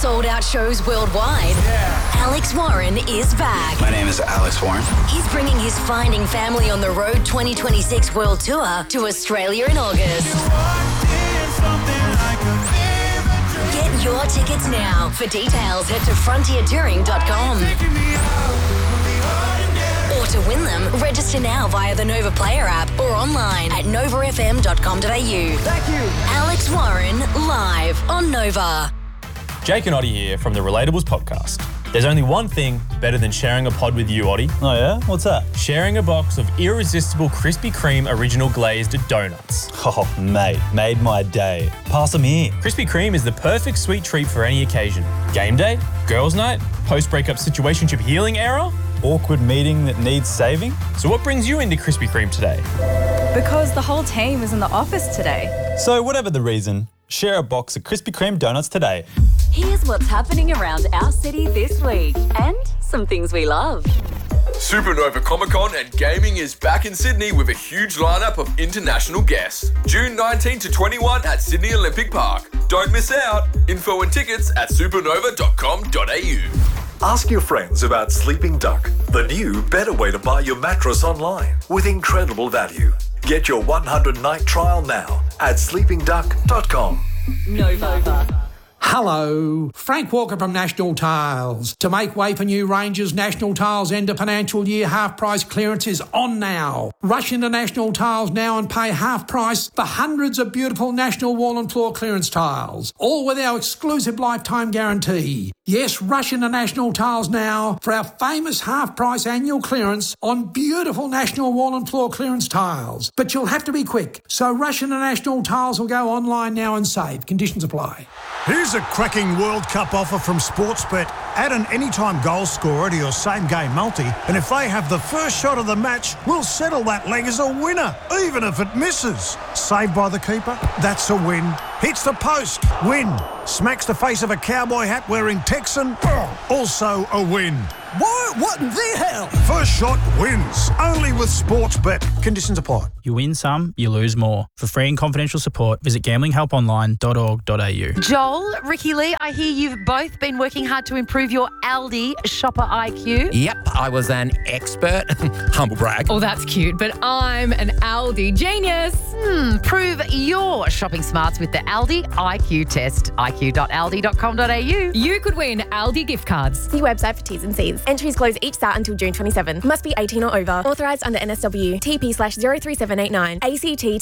sold-out shows worldwide, Alex Warren is back. My name is Alex Warren. He's bringing his Finding Family on the Road 2026 World Tour to Australia in August. Get your tickets now. For details, head to frontiertouring.com. Or to win them, register now via the Nova Player app or online at novafm.com.au. Thank you. Alex Warren, live on Nova. Jake and Oddie here from the Relatables podcast. There's only one thing better than sharing a pod with you, Oddie. Oh yeah? What's that? Sharing a box of irresistible Krispy Kreme original glazed donuts. Oh, mate, made my day. Pass them here. Krispy Kreme is the perfect sweet treat for any occasion. Game day, girls' night, post-breakup situationship healing era. Awkward meeting that needs saving? So what brings you into Krispy Kreme today? Because the whole team is in the office today. So whatever the reason, share a box of Krispy Kreme donuts today. Here's what's happening around our city this week and some things we love. Supernova Comic-Con and Gaming is back in Sydney with a huge lineup of international guests. June 19 to 21 at Sydney Olympic Park. Don't miss out. Info and tickets at supernova.com.au. Ask your friends about Sleeping Duck, the new, better way to buy your mattress online with incredible value. Get your 100-night trial now at sleepingduck.com. Nova. Hello, Frank Walker from National Tiles. To make way for new ranges, National Tiles end of financial year half price clearance is on now. Rush into National Tiles now and pay half price for hundreds of beautiful National wall and floor clearance tiles, all with our exclusive lifetime guarantee. Yes, rush into National Tiles now for our famous half price annual clearance on beautiful National wall and floor clearance tiles. But you'll have to be quick, so rush into National Tiles or go online now and save. Conditions apply. Here's a cracking World Cup offer from Sportsbet. Add an anytime goal scorer to your same-game multi, and if they have the first shot of the match, we'll settle that leg as a winner, even if it misses. Saved by the keeper? That's a win. Hits the post? Win. Smacks the face of a cowboy hat wearing Texan? Also a win. What in the hell? First shot wins. Only with Sportsbet. Conditions apply. You win some, you lose more. For free and confidential support, visit gamblinghelponline.org.au. Joel, Ricky Lee, I hear you've both been working hard to improve your Aldi shopper IQ. Yep, I was an expert. Humble brag. Oh, that's cute, but I'm an Aldi genius. Prove your shopping smarts with the Aldi IQ test. iq.aldi.com.au. You could win Aldi gift cards. See website for T's and C's. Entries close each start until June 27. Must be 18 or over. Authorised under NSW. TP/03789. ACT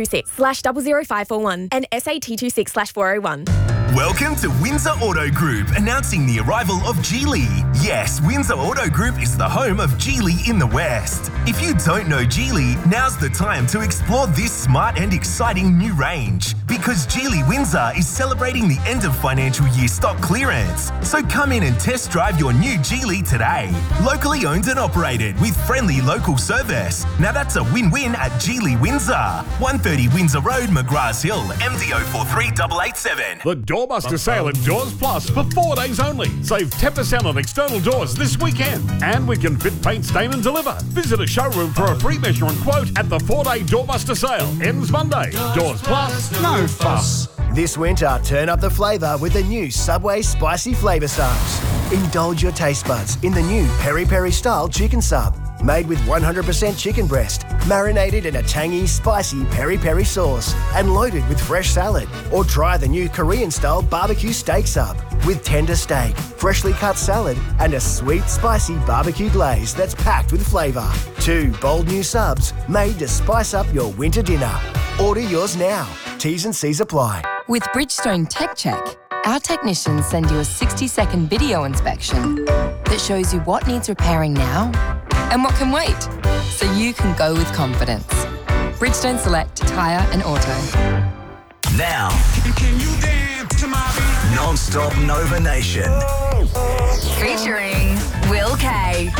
TP26/00541. And SAT26/401. Welcome to Windsor Auto Group, announcing the arrival of Geely. Yes, Windsor Auto Group is the home of Geely in the West. If you don't know Geely, now's the time to explore this smart and exciting new range. Because Geely Windsor is celebrating the end of financial year stock clearance. So come in and test drive your new Geely today. Locally owned and operated with friendly local service. Now that's a win-win at Geely Windsor. 130 Windsor Road, McGraths Hill, MDO 43887. The Doorbuster sale at Doors Plus for 4 days only. Save 10% on external doors this weekend. And we can fit, paint, stain and deliver. Visit a showroom for a free measure and quote at the 4-day Doorbuster sale. Ends Monday. Doors Plus, no fuss. This winter, turn up the flavour with the new Subway Spicy Flavour Subs. Indulge your taste buds in the new Peri Peri Style Chicken Sub. Made with 100% chicken breast, marinated in a tangy, spicy peri-peri sauce, and loaded with fresh salad. Or try the new Korean-style barbecue steak sub with tender steak, freshly cut salad, and a sweet, spicy barbecue glaze that's packed with flavour. 2 bold new subs made to spice up your winter dinner. Order yours now. T's and C's apply. With Bridgestone Tech Check, our technicians send you a 60-second video inspection that shows you what needs repairing now and what can wait, so you can go with confidence. Bridgestone Select Tyre and Auto. Now, non-stop Nova Nation. Featuring Will K.